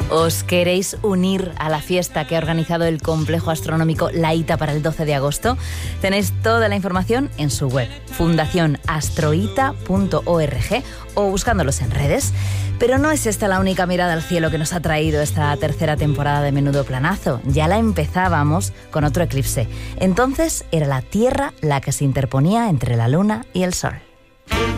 ¿Os queréis unir a la fiesta que ha organizado el complejo astronómico La Ita para el 12 de agosto? Tenéis toda la información en su web, fundacionastroita.org, o buscándolos en redes. Pero no es esta la única mirada al cielo que nos ha traído esta tercera temporada de Menudo Planazo. Ya la empezábamos con otro eclipse. Entonces era la Tierra la que se interponía entre la Luna y el Sol.